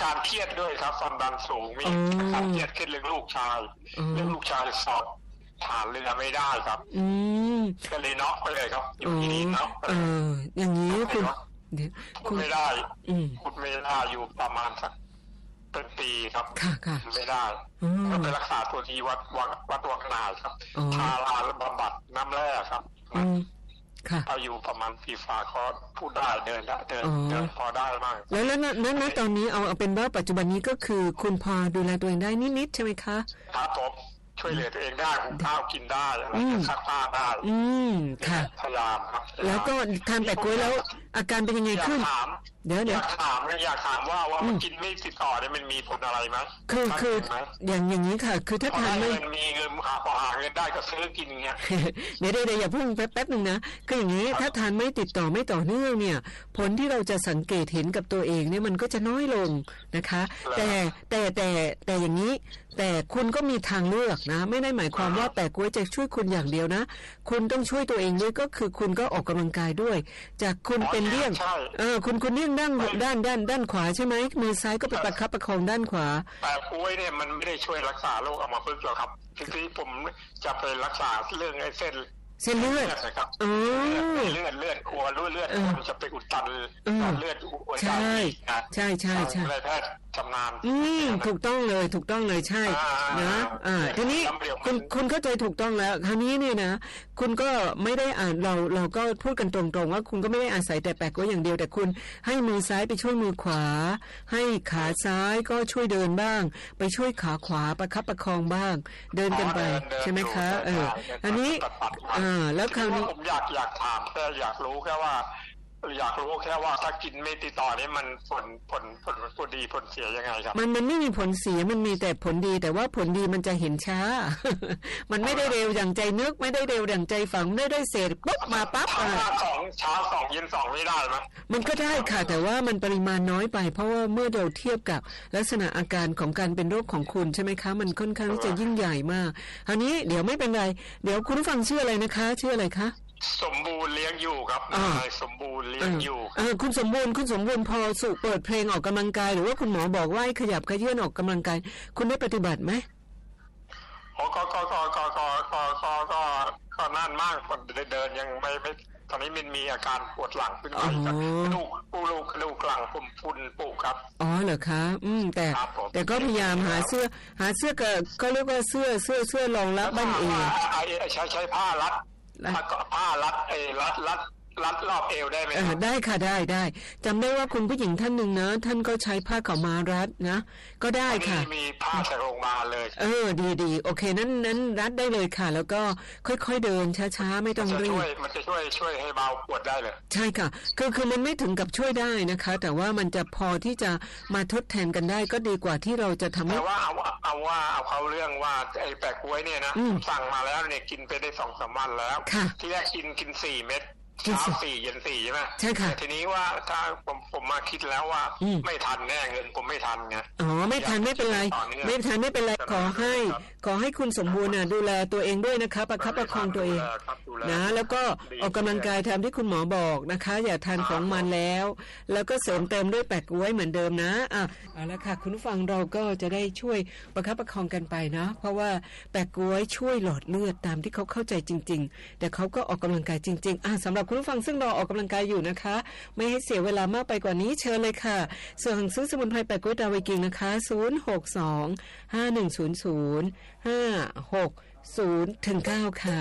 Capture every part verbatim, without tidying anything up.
การเครียดด้วยครับความดันสูงมีอาการเครียดขึ้นเรื่องลูกชายเรื่องลูกชายสอบผ่านเรือไม่ได้ครับอืมก็เลยน็อกไปเลยครับอยู่ที่นี่น็อกเอออย่างนี้คุณเดี๋ยวพูดไม่ได้พูดไม่ได้อยู่ประมาณสักเป็นปีครับค่ะค่ะไม่ได้ก็ไปรักษาตัวที่วัดวัดวัดวังนาครับทาราบำบัดน้ำแร่ครับอายุประมาณปีฟ้าก็พูดได้เดินได้เดินเดินพอได้มากแล้วแล้วนั้นณตอนนี้เอาเอาเป็นว่าปัจจุบันนี้ก็คือคุณพอดูแลตัวเองได้นิดๆใช่ไหมคะครับผมช่วยเหลือตัวเองได้หุงข้าวกินได้อะไรซักผ้าได้อืมค่ะพยายามครับแล้วก็ทานแปะกล้วยแล้วอาการเป็นยังไงขึ้นเดี๋ยวเดี๋ยวอยากถามอยากถามว่าว่ามันกินไม่ติดต่อเนี่ยมันมีผลอะไรไหมคือคืออย่างอย่างนี้ค่ะคือถ้าทานไม่มีเงินหาพอหาเงินได้ก็ซื้อกินเงี้ยเดี๋ยวเดี๋ยวอย่าเพิ่งแป๊บแป๊บนึงนะคืออย่างนี้ถ้าทานไม่ติดต่อไม่ต่อเนื่องเนี่ยผลที่เราจะสังเกตเห็นกับตัวเองเนี่ยมันก็จะน้อยลงนะคะแต่แต่แต่แต่อย่างนี้แต่คุณก็มีทางเลือกนะไม่ได้หมายความว่าแปะกล้วยจะช่วยคุณอย่างเดียวนะคุณต้องช่วยตัวเองด้วยก็คือคุณก็ออกกำลังกายด้วยจากคุณเป็นเลี่ยงเออคุณคุณเลี่ยงด้านด้านด้านด้านขวาใช่ไหมมือซ้ายก็ไปประคับประคองด้านขวาแปะกล้วยเนี่ยมันไม่ได้ช่วยรักษาโรคอัมพฤกษ์หรอกครับที่ผมจะไปรักษาเรื่องไอ้เส้นเส้นเลือดนะครับเลือดเลือดกลัวเลือดมันจะไปอุดตันเลือดหัวใจใช่ใช่ใช่ใช่แพทย์ชำนาญอืมถูกต้องเลยถูกต้องเลยใช่นะอ่าทีนี้คุณคุณเข้าใจถูกต้องแล้วคราวนี้เนี่ยนะคุณก็ไม่ได้อ่านเราเราก็พูดกันตรงๆว่าคุณก็ไม่ได้อาศัยแต่แปะกล้วยอย่างเดียวแต่คุณให้มือซ้ายไปช่วยมือขวาให้ขาซ้ายก็ช่วยเดินบ้างไปช่วยขาขวาประคับประคองบ้างเดินกันไปใช่ไหมคะเอออันนี้อ่าแล้วคราวนี้ผมอยากอยากถามแค่อยากรู้แค่ว่าอยากรู้แค่ว่าถ้ากินไม่ติดต่อนี่มันผลผลผลผลดีผลเสียยังไงครับมันมันไม่มีผลเสียมันมีแต่ผลดีแต่ว่าผลดีมันจะเห็นช้า มันไม่ได้เร็วอย่างใจนึกไม่ได้เร็วอย่างใจฝันไม่ได้เสร็จปุ๊บมาปั๊บอ่ะสองเช้าสองเย็นสองไม่ได้ไหมมันก็ได้ค่ะแต่ว่ามันปริมาณน้อยไปเพราะว่าเมื่อเราเทียบกับลักษณะอาการของการเป็นโรคของคุณใช่ไหมคะมันค่อนข้างจะยิ่งใหญ่มากคราวนี้เดี๋ยวไม่เป็นไรเดี๋ยวคุณผู้ฟังชื่ออะไรนะคะชื่ออะไรคะสมบูรณ์เลี้ยงอยู่ครับนายสมบูรณ์เลี้ยงอยู่เออคุณสมบูรณ์คุณสมบูรณ์พอสุเปิดเพลงออกกำลังกายหรือว่าคุณหมอบอกว่าให้ขยับขยื่นออกกำลังกายคุณได้ปฏิบัติไหมอ๋อก็ก็ก็ก็ก็ก็ก็ก็ก็นั่นมากคนเดินยังไม่ไม่ตอนนี้มันมีอาการปวดหลังขึ้นมาครับกระดูกปูรูกระดูกหลังผมพุ่นปูครับอ๋อเหรอคะอืมแต่แต่ก็พยายามหาเสื้อหาเสื้อก็ก็เรียกว่าเสื้อเสื้อเสื้อรองรับบ้านเองใช้ใช้ผ้ารัดผ้ารัดเอรัดรัดรัดรอบเอวได้ไหมได้ค่ะได้ได้จำได้ว่าคุณผู้หญิงท่านหนึ่งนะท่านก็ใช้ผ้าขาวม้ารัดนะก็ได้ค่ะมีผ้าจากโรงพยาบาลเลยเออดีดีโอเคนั้นนั้นรัดได้เลยค่ะแล้วก็ค่อยๆเดินช้าๆไม่ต้องรีบมันจะช่วยช่วยให้เบาปวดได้เลยใช่ค่ะคือคือมันไม่ถึงกับช่วยได้นะคะแต่ว่ามันจะพอที่จะมาทดแทนกันได้ก็ดีกว่าที่เราจะทำให้แต่ว่าเอาเอาว่าเอาเขาเรื่องว่าไอ้แปะกล้วยเนี่ยนะสั่งมาแล้วเนี่ยกินไปได้สองสามวันแล้วที่แรกกินกินสี่เม็ดเช้าสี่เย็นสี่ใช่ไหมใช่ค่ะทีนี้ว่าถ้าผมผมมาคิดแล้วว่าไม่ทันแน่เงินผมไม่ทันไงอ๋อไม่ทันไม่เป็นไรไม่ทันไม่เป็นไรขอให้ขอให้คุณสมบูรณ์น่ะดูแลตัวเองด้วยนะคะประคับประคองตัวเองนะแล้วก็ออกกำลังกายตามที่คุณหมอบอกนะคะอย่าทานของมันแล้วแล้วก็เสริมเติมด้วยแปะกล้วยเหมือนเดิมนะอ่ะเอาละค่ะคุณผู้ฟังเราก็จะได้ช่วยประคับประคองกันไปนะเพราะว่าแปะกล้วยช่วยหลอดเลือดตามที่เขาเข้าใจจริงๆแต่เขาก็ออกกำลังกายจริงๆอ่ะสำหรับคุณผู้ฟังซึ่งรอออกกำลังกายอยู่นะคะไม่ให้เสียเวลามากไปกว่านี้เชิญเลยค่ะส่วนซื้อสมุนไพรแปะกล้วยดาวกิงนะคะศูนย์ หก สอง ห้า หนึ่ง ศูนย์ ศูนย์ ห้า หก ศูนย์ ถึง เก้าค่ะ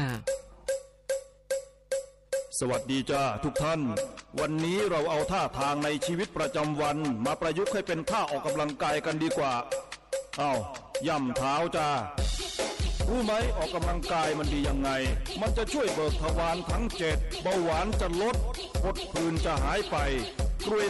สวัสดีจ้าทุกท่านวันนี้เราเอาท่าทางในชีวิตประจำวันมาประยุกต์ให้เป็นท่าออกกำลังกายกันดีกว่าอ้าวย่ำเท้าจ้ารู้ไหมออกกำลังกายมันดียังไงมันจะช่วยเบิกทวารทั้งเจ็ดเบาหวานจะลดผดผื่นจะหายไปกรวย